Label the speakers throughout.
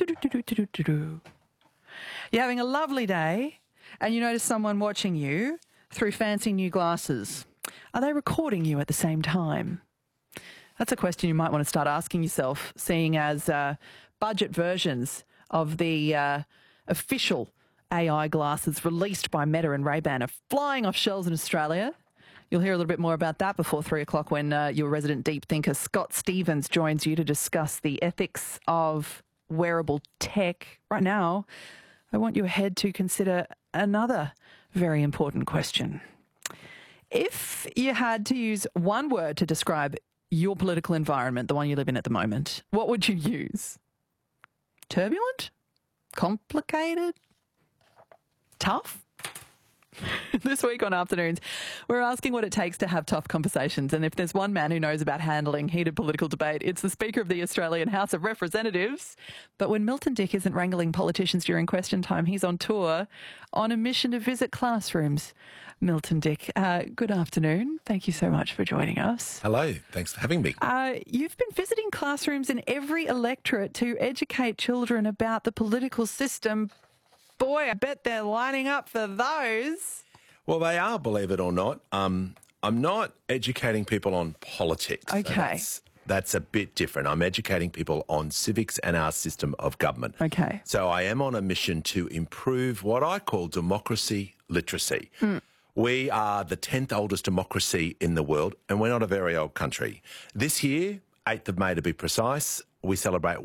Speaker 1: You're having a lovely day and you notice someone watching you through fancy new glasses. Are they recording you at the same time? That's a question you might want to start asking yourself, seeing as budget versions of the official AI glasses released by Meta and Ray-Ban are flying off shelves in Australia. You'll hear a little bit more about that before 3 o'clock when your resident deep thinker Scott Stevens joins you to discuss the ethics of wearable tech. Right now, I want you ahead to consider another very important question. If you had to use one word to describe your political environment, the one you live in at the moment, what would you use? Turbulent? Complicated? Tough? This week on Afternoons, we're asking what it takes to have tough conversations. And if there's one man who knows about handling heated political debate, it's the Speaker of the Australian House of Representatives. But when Milton Dick isn't wrangling politicians during question time, he's on tour on a mission to visit classrooms. Milton Dick, good afternoon. Thank you so much for joining us.
Speaker 2: Hello. Thanks for having me.
Speaker 1: You've been visiting classrooms in every electorate to educate children about the political system. Boy, I bet they're lining up for those.
Speaker 2: Well, they are, believe it or not. I'm not educating people on politics.
Speaker 1: Okay.
Speaker 2: So that's a bit different. I'm educating people on civics and our system of government.
Speaker 1: Okay.
Speaker 2: So I am on a mission to improve what I call democracy literacy. We are the 10th oldest democracy in the world, and we're not a very old country. This year, 8th of May to be precise, we celebrated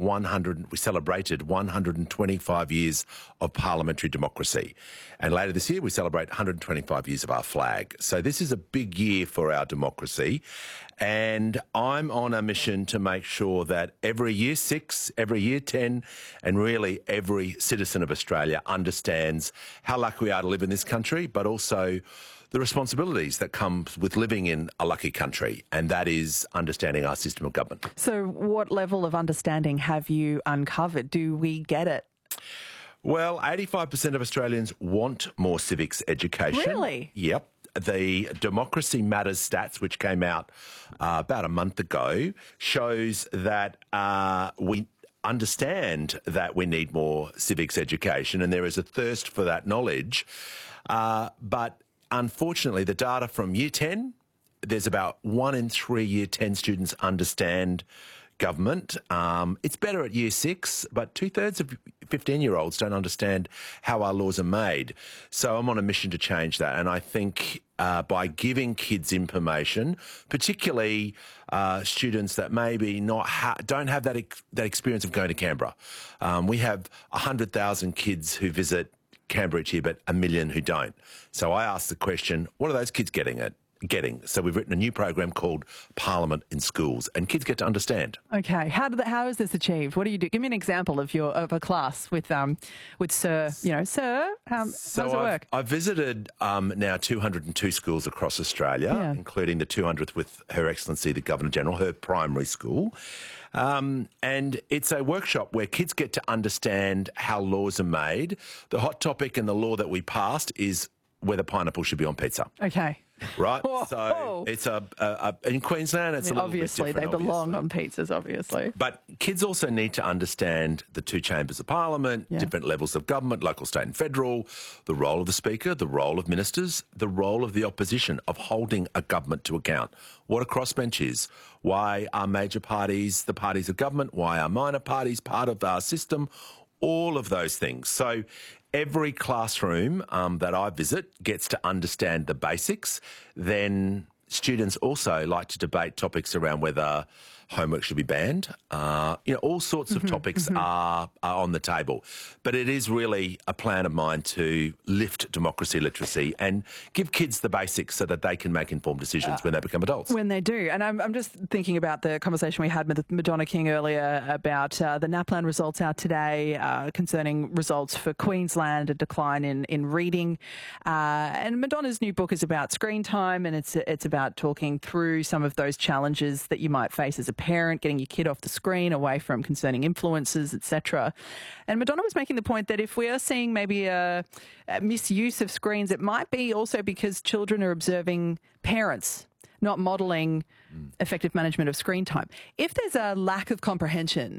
Speaker 2: 125 years of parliamentary democracy. And later this year, we celebrate 125 years of our flag. So this is a big year for our democracy. And I'm on a mission to make sure that every year 6, every year 10, and really every citizen of Australia understands how lucky we are to live in this country, but also the responsibilities that come with living in a lucky country, and that is understanding our system of government.
Speaker 1: So what level of understanding have you uncovered? Do we get it?
Speaker 2: Well, 85% of Australians want more civics education.
Speaker 1: Really?
Speaker 2: Yep. The Democracy Matters stats, which came out about a month ago, shows that we understand that we need more civics education, and there is a thirst for that knowledge. But unfortunately, the data from Year 10, there's about 1 in 3 Year 10 students understand government. It's better at Year 6, but 2/3 of 15-year-olds don't understand how our laws are made. So I'm on a mission to change that. And I think by giving kids information, particularly students that maybe don't have that experience of going to Canberra. We have 100,000 kids who visit Canberra each year, but 1 million who don't. So I asked the question, what are those kids getting? So we've written a new program called Parliament in Schools, and kids get to understand.
Speaker 1: Okay. How is this achieved? What do you do? Give me an example of a class with Sir. Sir. How does it work?
Speaker 2: I've visited now 202 schools across Australia, including the 200th with Her Excellency the Governor General, her primary school. And it's a workshop where kids get to understand how laws are made. The hot topic in the law that we passed is whether pineapple should be on pizza.
Speaker 1: Okay.
Speaker 2: Right?
Speaker 1: Whoa.
Speaker 2: So it's in Queensland, it's a little
Speaker 1: obviously,
Speaker 2: bit different.
Speaker 1: They belong on pizzas, obviously.
Speaker 2: But kids also need to understand the 2 chambers of parliament, different levels of government, local, state and federal, the role of the Speaker, the role of ministers, the role of the opposition, of holding a government to account. What a crossbench is. Why are major parties the parties of government? Why are minor parties part of our system? All of those things. So every classroom that I visit gets to understand the basics. Then students also like to debate topics around whether homework should be banned. All sorts of topics are on the table. But it is really a plan of mine to lift democracy literacy and give kids the basics so that they can make informed decisions when they become adults.
Speaker 1: When they do. And I'm just thinking about the conversation we had with Madonna King earlier about the NAPLAN results out today concerning results for Queensland, a decline in reading. And Madonna's new book is about screen time, and it's about talking through some of those challenges that you might face as a parent, getting your kid off the screen, away from concerning influences, etc. And Madonna was making the point that if we are seeing maybe a misuse of screens, it might be also because children are observing parents not modelling effective management of screen time. If there's a lack of comprehension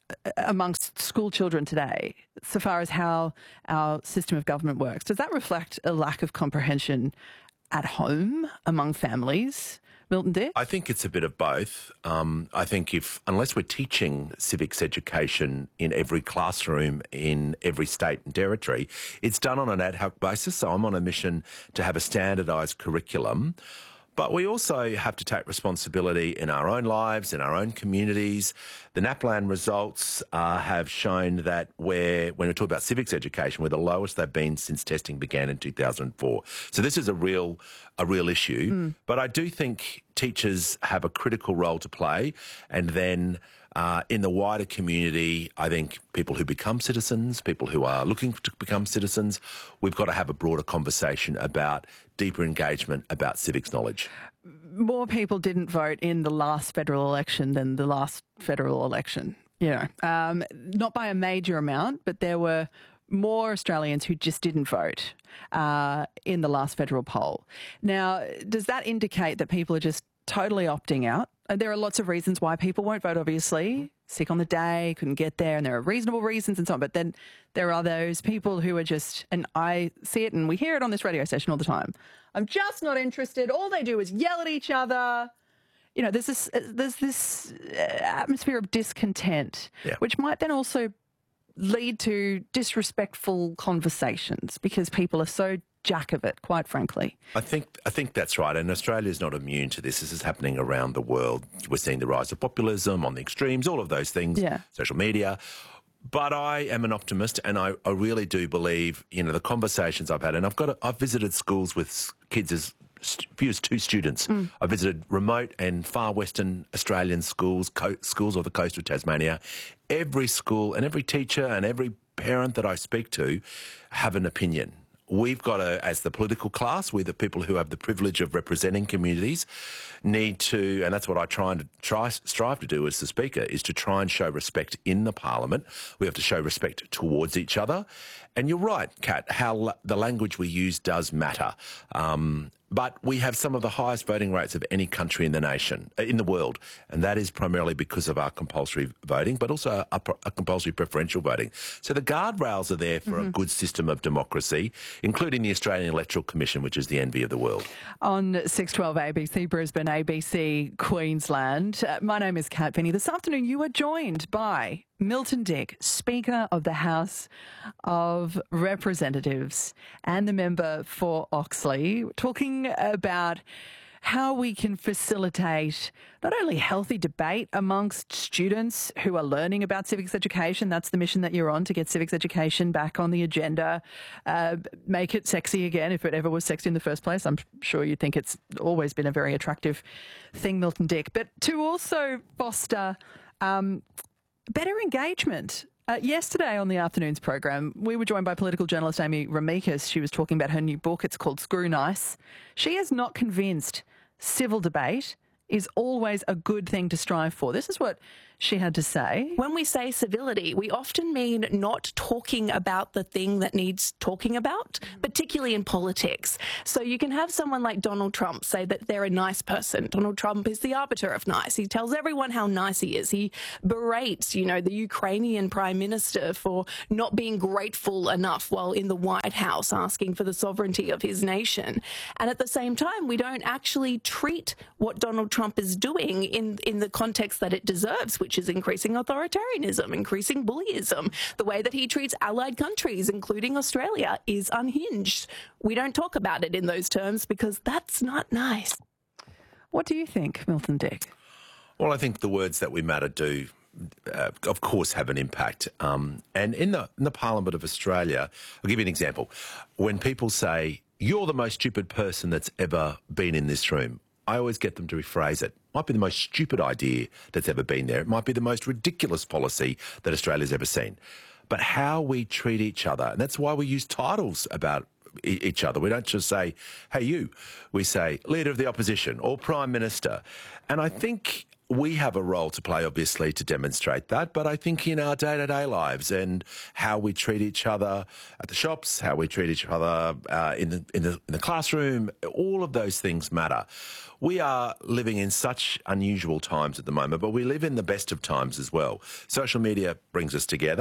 Speaker 1: amongst school children today, so far as how our system of government works, does that reflect a lack of comprehension at home among families? Milton Dick?
Speaker 2: I think it's a bit of both. I think unless we're teaching civics education in every classroom in every state and territory, it's done on an ad hoc basis. So I'm on a mission to have a standardised curriculum. But we also have to take responsibility in our own lives, in our own communities. The NAPLAN results have shown that when we talk about civics education, we're the lowest they've been since testing began in 2004. So this is a real issue. But I do think teachers have a critical role to play. And then in the wider community, I think people who become citizens, people who are looking to become citizens, we've got to have a broader conversation about deeper engagement about civics knowledge.
Speaker 1: More people didn't vote in the last federal election than the last federal election. Not by a major amount, but there were more Australians who just didn't vote in the last federal poll. Now, does that indicate that people are just totally opting out? There are lots of reasons why people won't vote, obviously. Sick on the day, couldn't get there, and there are reasonable reasons and so on. But then there are those people who are just, and I see it and we hear it on this radio station all the time, I'm just not interested. All they do is yell at each other. There's this atmosphere of discontent, which might then also lead to disrespectful conversations because people are so jack of it, quite frankly.
Speaker 2: I think that's right, and Australia is not immune to this. This is happening around the world. We're seeing the rise of populism on the extremes, all of those things, social media. But I am an optimist, and I really do believe, the conversations I've had, and I've visited schools with kids as few as 2 students. I visited remote and far western Australian schools, schools off the coast of Tasmania. Every school and every teacher and every parent that I speak to have an opinion. We've got to, as the political class, we the people who have the privilege of representing communities, need to, and that's what I strive to do as the Speaker, is to try and show respect in the Parliament. We have to show respect towards each other. And you're right, Kat, how the language we use does matter. But we have some of the highest voting rates of any country in the world, and that is primarily because of our compulsory voting, but also a compulsory preferential voting. So the guardrails are there for a good system of democracy, including the Australian Electoral Commission, which is the envy of the world.
Speaker 1: On 612 ABC Brisbane, ABC Queensland, my name is Kat Penny. This afternoon you are joined by Milton Dick, Speaker of the House of Representatives and the member for Oxley, talking about how we can facilitate not only healthy debate amongst students who are learning about civics education. That's the mission that you're on, to get civics education back on the agenda, make it sexy again, if it ever was sexy in the first place. I'm sure you think it's always been a very attractive thing, Milton Dick, but to also foster better engagement. Yesterday on the afternoon's program, we were joined by political journalist Amy Remeikis. She was talking about her new book. It's called Screw Nice. She is not convinced civil debate is always a good thing to strive for. This is what she had to say.
Speaker 3: When we say civility, we often mean not talking about the thing that needs talking about, particularly in politics. So you can have someone like Donald Trump say that they're a nice person. Donald Trump is the arbiter of nice. He tells everyone how nice he is. He berates, the Ukrainian prime minister for not being grateful enough while in the White House asking for the sovereignty of his nation. And at the same time, we don't actually treat what Donald Trump is doing in the context that it deserves, which is increasing authoritarianism, increasing bullyism. The way that he treats allied countries, including Australia, is unhinged. We don't talk about it in those terms because that's not nice.
Speaker 1: What do you think, Milton Dick?
Speaker 2: Well, I think the words that we matter do, of course, have an impact. And in the Parliament of Australia, I'll give you an example. When people say, "You're the most stupid person that's ever been in this room," I always get them to rephrase it. Might be the most stupid idea that's ever been there. It might be the most ridiculous policy that Australia's ever seen. But how we treat each other, and that's why we use titles about each other. We don't just say, "Hey, you." We say Leader of the Opposition or Prime Minister. And I think we have a role to play, obviously, to demonstrate that. But I think in our day-to-day lives and how we treat each other at the shops, how we treat each other in the classroom, all of those things matter. We are living in such unusual times at the moment, but we live in the best of times as well. Social media brings us together.